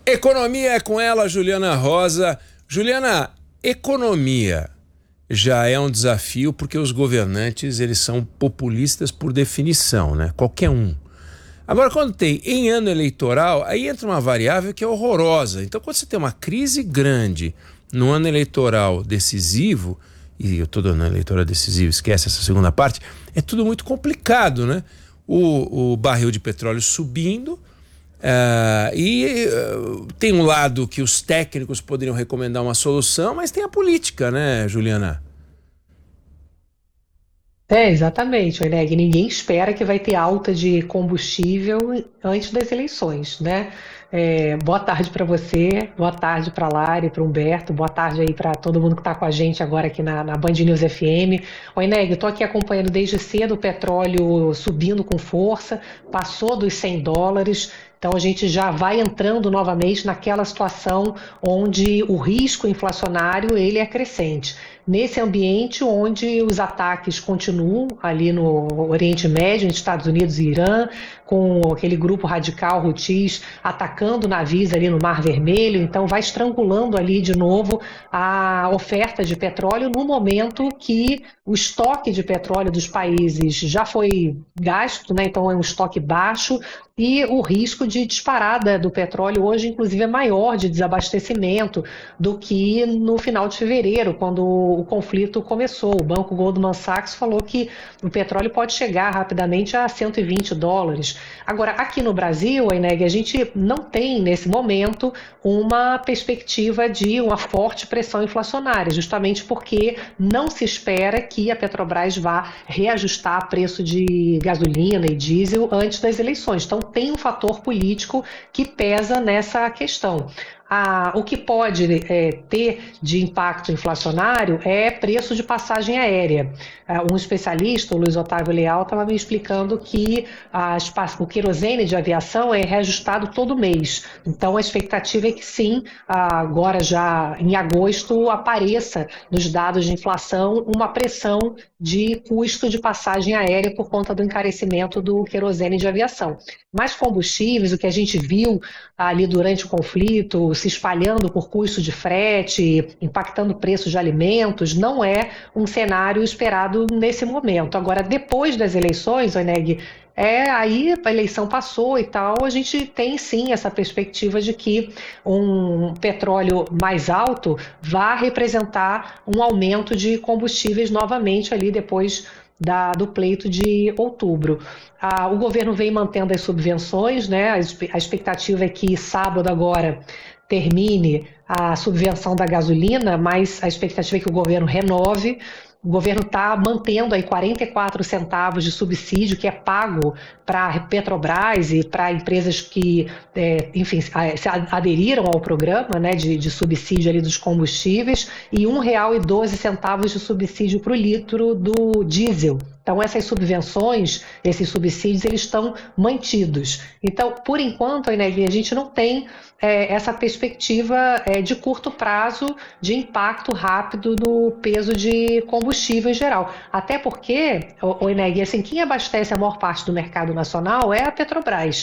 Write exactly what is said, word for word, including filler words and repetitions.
Economia é com ela, Juliana Rosa. Juliana, economia já é um desafio porque os governantes, eles são populistas por definição, né? Qualquer um. Agora, quando tem em ano eleitoral, aí entra uma variável que é horrorosa. Então, quando você tem uma crise grande no ano eleitoral decisivo, e eu estou dando ano eleitoral decisivo, esquece essa segunda parte, é tudo muito complicado, né? O, o barril de petróleo subindo, Uh, e uh, tem um lado que os técnicos poderiam recomendar uma solução, mas tem a política, né, Juliana? É, exatamente, Oleg. Ninguém espera que vai ter alta de combustível antes das eleições, né? É, boa tarde para você, boa tarde para a Lari, para o Humberto, boa tarde aí para todo mundo que está com a gente agora aqui na, na Band News F M. Oleg, eu estou aqui acompanhando desde cedo o petróleo subindo com força, passou dos cem dólares. Então a gente já vai entrando novamente naquela situação onde o risco inflacionário ele é crescente. Nesse ambiente onde os ataques continuam ali no Oriente Médio, entre Estados Unidos e Irã, com aquele grupo radical Houthis atacando navios ali no Mar Vermelho, então vai estrangulando ali de novo a oferta de petróleo no momento que o estoque de petróleo dos países já foi gasto, né? Então é um estoque baixo, e o risco de disparada do petróleo hoje, inclusive, é maior de desabastecimento do que no final de fevereiro, quando o conflito começou. O banco Goldman Sachs falou que o petróleo pode chegar rapidamente a cento e vinte dólares. Agora, aqui no Brasil, Eneg, a gente não tem, nesse momento, uma perspectiva de uma forte pressão inflacionária, justamente porque não se espera que a Petrobras vá reajustar o preço de gasolina e diesel antes das eleições. Então, tem um fator político que pesa nessa questão. Ah, o que pode é, ter de impacto inflacionário é preço de passagem aérea. Ah, um especialista, o Luiz Otávio Leal, estava me explicando que as, o querosene de aviação é reajustado todo mês. Então a expectativa é que sim, agora já em agosto apareça nos dados de inflação uma pressão de custo de passagem aérea por conta do encarecimento do querosene de aviação. Mas combustíveis, o que a gente viu ali durante o conflito, se espalhando por custo de frete, impactando o preço de alimentos, não é um cenário esperado nesse momento. Agora, depois das eleições, Oneg, é, aí a eleição passou e tal, a gente tem sim essa perspectiva de que um petróleo mais alto vai representar um aumento de combustíveis novamente ali depois da, do pleito de outubro. Ah, o governo vem mantendo as subvenções, né? A expectativa é que sábado agora termine a subvenção da gasolina, mas a expectativa é que o governo renove. O governo está mantendo aí quarenta e quatro centavos de subsídio que é pago para a Petrobras e para empresas que, é, enfim, se aderiram ao programa, né, de, de subsídio ali dos combustíveis, e um real e doze centavos de subsídio para o litro do diesel. Então, essas subvenções, esses subsídios, eles estão mantidos. Então, por enquanto, a gente não tem é, essa perspectiva é, de curto prazo de impacto rápido no peso de combustível em geral. Até porque, o, o Eneg, assim, quem abastece a maior parte do mercado nacional é a Petrobras.